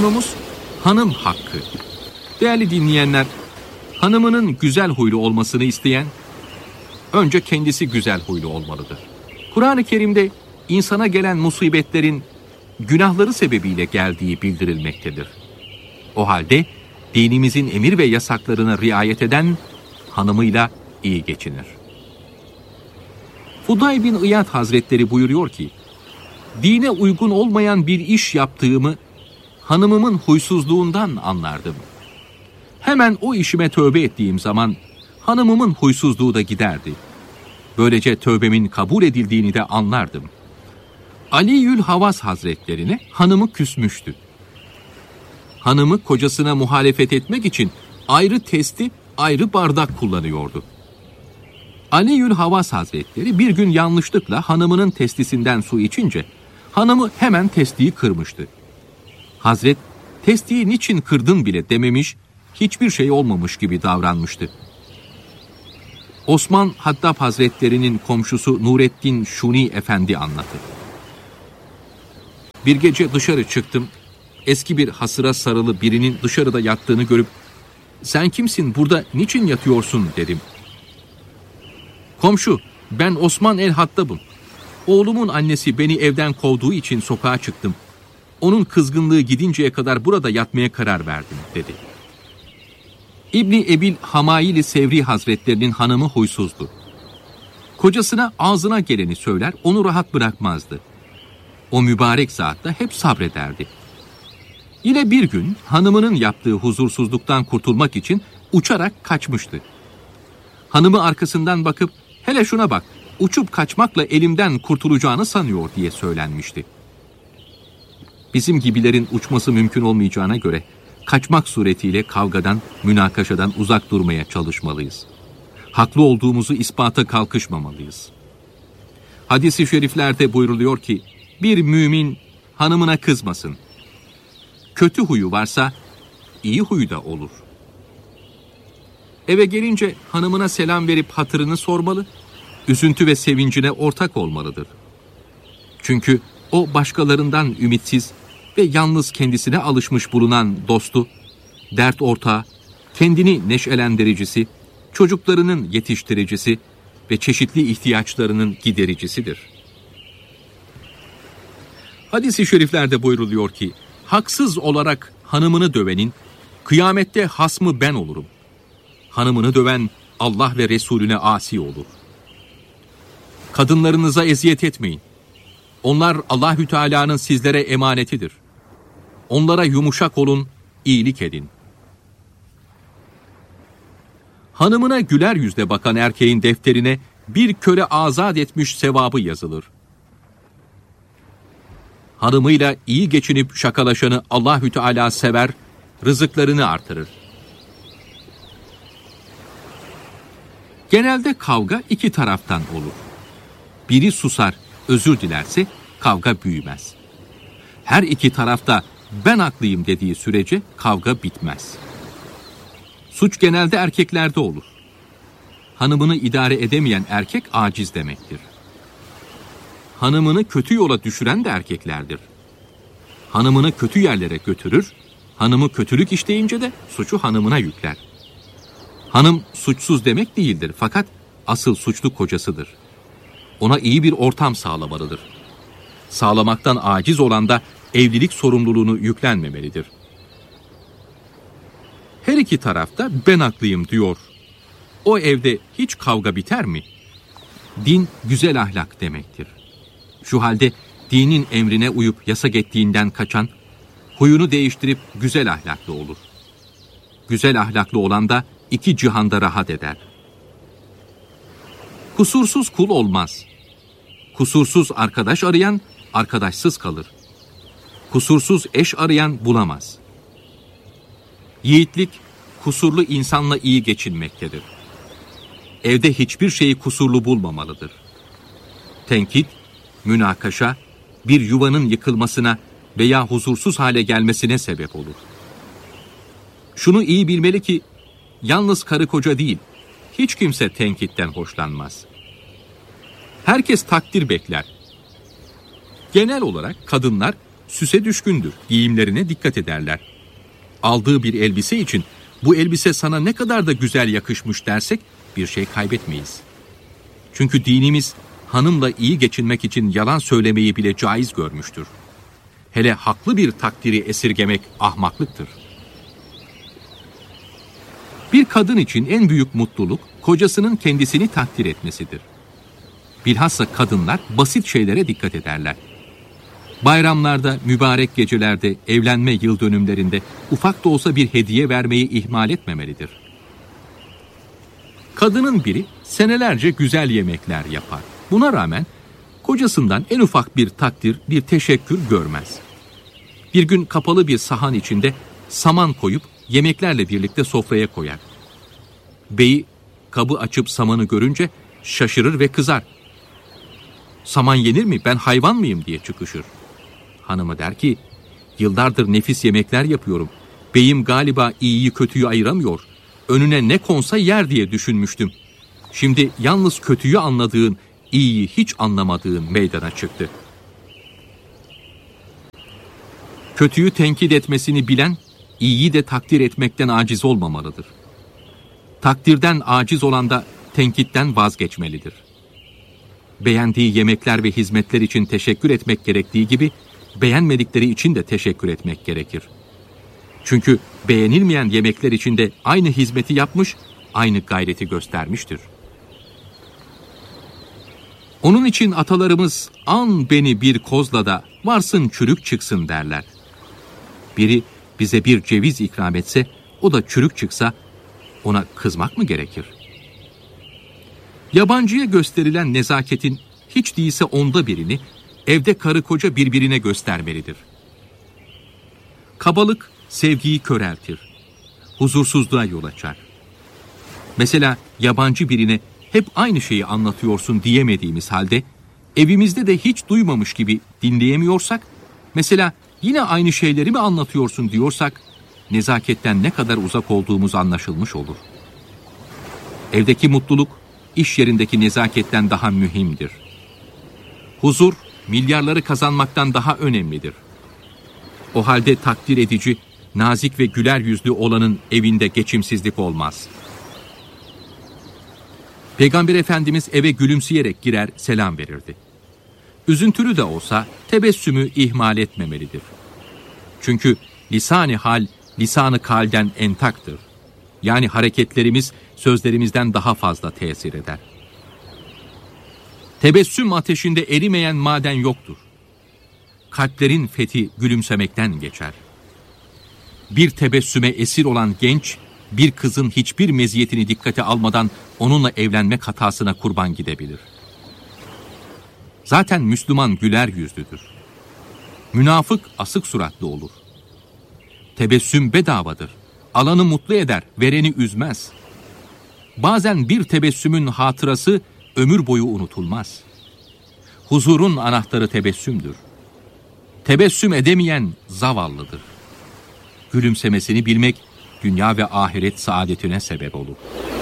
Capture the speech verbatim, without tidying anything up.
Konumuz hanım hakkı. Değerli dinleyenler, hanımının güzel huylu olmasını isteyen, önce kendisi güzel huylu olmalıdır. Kur'an-ı Kerim'de insana gelen musibetlerin günahları sebebiyle geldiği bildirilmektedir. O halde dinimizin emir ve yasaklarına riayet eden hanımıyla iyi geçinir. Fudayl bin İyad Hazretleri buyuruyor ki, dine uygun olmayan bir iş yaptığımı hanımımın huysuzluğundan anlardım. Hemen o işime tövbe ettiğim zaman hanımımın huysuzluğu da giderdi. Böylece tövbemin kabul edildiğini de anlardım. Aliül Havas Hazretlerine hanımı küsmüştü. Hanımı kocasına muhalefet etmek için ayrı testi, ayrı bardak kullanıyordu. Aliül Havas Hazretleri bir gün yanlışlıkla hanımının testisinden su içince hanımı hemen testiyi kırmıştı. Hazret, testiyi niçin kırdın bile dememiş, hiçbir şey olmamış gibi davranmıştı. Osman Hattab Hazretleri'nin komşusu Nureddin Şuni Efendi anlatır. Bir gece dışarı çıktım, eski bir hasıra sarılı birinin dışarıda yattığını görüp, "Sen kimsin, burada niçin yatıyorsun?" dedim. "Komşu, ben Osman el-Hattab'ım. Oğlumun annesi beni evden kovduğu için sokağa çıktım. Onun kızgınlığı gidinceye kadar burada yatmaya karar verdim," dedi. İbni Ebil Hamayili Sevri Hazretlerinin hanımı huysuzdu. Kocasına ağzına geleni söyler, onu rahat bırakmazdı. O mübarek zat da hep sabrederdi. Yine bir gün hanımının yaptığı huzursuzluktan kurtulmak için uçarak kaçmıştı. Hanımı arkasından bakıp, "Hele şuna bak, uçup kaçmakla elimden kurtulacağını sanıyor," diye söylenmişti. Bizim gibilerin uçması mümkün olmayacağına göre kaçmak suretiyle kavgadan, münakaşadan uzak durmaya çalışmalıyız. Haklı olduğumuzu ispata kalkışmamalıyız. Hadis-i şeriflerde buyruluyor ki, bir mümin hanımına kızmasın. Kötü huyu varsa iyi huyu da olur. Eve gelince hanımına selam verip hatırını sormalı, üzüntü ve sevincine ortak olmalıdır. Çünkü o başkalarından ümitsiz ve yalnız kendisine alışmış bulunan dostu, dert ortağı, kendini neşelendiricisi, çocuklarının yetiştiricisi ve çeşitli ihtiyaçlarının gidericisidir. Hadis-i şeriflerde buyruluyor ki, haksız olarak hanımını dövenin, kıyamette hasmı ben olurum. Hanımını döven Allah ve Resulüne asi olur. Kadınlarınıza eziyet etmeyin. Onlar Allahü Teala'nın sizlere emanetidir. Onlara yumuşak olun, iyilik edin. Hanımına güler yüzle bakan erkeğin defterine bir köle azat etmiş sevabı yazılır. Hanımıyla iyi geçinip şakalaşanı Allahü Teala sever, rızıklarını artırır. Genelde kavga iki taraftan olur. Biri susar, özür dilerse kavga büyümez. Her iki tarafta ben haklıyım dediği sürece kavga bitmez. Suç genelde erkeklerde olur. Hanımını idare edemeyen erkek aciz demektir. Hanımını kötü yola düşüren de erkeklerdir. Hanımını kötü yerlere götürür, hanımı kötülük işleyince de suçu hanımına yükler. Hanım suçsuz demek değildir, fakat asıl suçlu kocasıdır. Ona iyi bir ortam sağlamalıdır. Sağlamaktan aciz olan da evlilik sorumluluğunu yüklenmemelidir. Her iki tarafta ben haklıyım diyor. O evde hiç kavga biter mi? Din güzel ahlak demektir. Şu halde dinin emrine uyup yasak ettiğinden kaçan, huyunu değiştirip güzel ahlaklı olur. Güzel ahlaklı olan da iki cihanda rahat eder. Kusursuz kul olmaz. Kusursuz arkadaş arayan, arkadaşsız kalır. Kusursuz eş arayan bulamaz. Yiğitlik, kusurlu insanla iyi geçinmektedir. Evde hiçbir şeyi kusurlu bulmamalıdır. Tenkit, münakaşa, bir yuvanın yıkılmasına veya huzursuz hale gelmesine sebep olur. Şunu iyi bilmeli ki, yalnız karı koca değil, hiç kimse tenkitten hoşlanmaz. Herkes takdir bekler. Genel olarak kadınlar süse düşkündür, giyimlerine dikkat ederler. Aldığı bir elbise için bu elbise sana ne kadar da güzel yakışmış dersek bir şey kaybetmeyiz. Çünkü dinimiz hanımla iyi geçinmek için yalan söylemeyi bile caiz görmüştür. Hele haklı bir takdiri esirgemek ahmaklıktır. Bir kadın için en büyük mutluluk kocasının kendisini takdir etmesidir. Bilhassa kadınlar basit şeylere dikkat ederler. Bayramlarda, mübarek gecelerde, evlenme yıl dönümlerinde ufak da olsa bir hediye vermeyi ihmal etmemelidir. Kadının biri senelerce güzel yemekler yapar. Buna rağmen kocasından en ufak bir takdir, bir teşekkür görmez. Bir gün kapalı bir sahan içinde saman koyup yemeklerle birlikte sofraya koyar. Beyi kabı açıp samanı görünce şaşırır ve kızar. "Saman yenir mi? Ben hayvan mıyım?" diye çıkışır. Hanımı der ki, "Yıllardır nefis yemekler yapıyorum. Beyim galiba iyiyi kötüyü ayıramıyor. Önüne ne konsa yer diye düşünmüştüm. Şimdi yalnız kötüyü anladığın, iyiyi hiç anlamadığın meydana çıktı." Kötüyü tenkit etmesini bilen, iyiyi de takdir etmekten aciz olmamalıdır. Takdirden aciz olan da tenkitten vazgeçmelidir. Beğendiği yemekler ve hizmetler için teşekkür etmek gerektiği gibi, beğenmedikleri için de teşekkür etmek gerekir. Çünkü beğenilmeyen yemekler için de aynı hizmeti yapmış, aynı gayreti göstermiştir. Onun için atalarımız "An beni bir kozla da varsın çürük çıksın" derler. Biri bize bir ceviz ikram etse, o da çürük çıksa ona kızmak mı gerekir? Yabancıya gösterilen nezaketin hiç değilse onda birini evde karı koca birbirine göstermelidir. Kabalık sevgiyi köreltir, huzursuzluğa yol açar. Mesela yabancı birine hep aynı şeyi anlatıyorsun diyemediğimiz halde, evimizde de hiç duymamış gibi dinleyemiyorsak, mesela yine aynı şeyleri mi anlatıyorsun diyorsak, nezaketten ne kadar uzak olduğumuz anlaşılmış olur. Evdeki mutluluk, iş yerindeki nezaketten daha mühimdir. Huzur, milyarları kazanmaktan daha önemlidir. O halde takdir edici, nazik ve güler yüzlü olanın evinde geçimsizlik olmaz. Peygamber Efendimiz eve gülümseyerek girer, selam verirdi. Üzüntülü de olsa tebessümü ihmal etmemelidir. Çünkü lisan-ı hal, lisan-ı kalden entaktır. Yani hareketlerimiz sözlerimizden daha fazla tesir eder. Tebessüm ateşinde erimeyen maden yoktur. Kalplerin fethi gülümsemekten geçer. Bir tebessüme esir olan genç, bir kızın hiçbir meziyetini dikkate almadan onunla evlenmek hatasına kurban gidebilir. Zaten Müslüman güler yüzlüdür. Münafık asık suratlı olur. Tebessüm bedavadır. Alanı mutlu eder, vereni üzmez. Bazen bir tebessümün hatırası ömür boyu unutulmaz. Huzurun anahtarı tebessümdür. Tebessüm edemeyen zavallıdır. Gülümsemesini bilmek, dünya ve ahiret saadetine sebep olur.